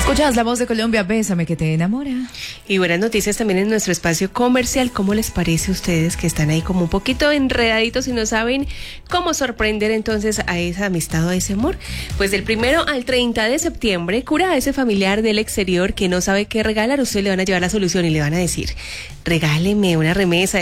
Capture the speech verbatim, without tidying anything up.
Escuchas La Voz de Colombia, Bésame que te enamora. Y buenas noticias también en nuestro espacio comercial. ¿Cómo les parece a ustedes que están ahí como un poquito enredaditos y no saben cómo sorprender entonces a esa amistad o a ese amor? Pues del primero al treinta de septiembre, cura a ese familiar del exterior que no sabe qué regalar. Ustedes le van a llevar la solución y le van a decir, regáleme una remesa